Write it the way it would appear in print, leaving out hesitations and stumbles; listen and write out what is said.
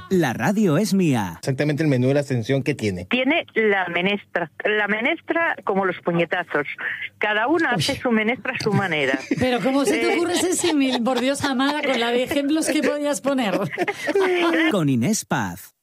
La radio es mía. Exactamente el menú de la ascensión que tiene. Tiene la menestra como los puñetazos. Cada una hace su menestra a su manera. Pero ¿cómo se te ocurre ese símil? Por Dios, Amada, con la de ejemplos que podías poner. Con Inés Paz.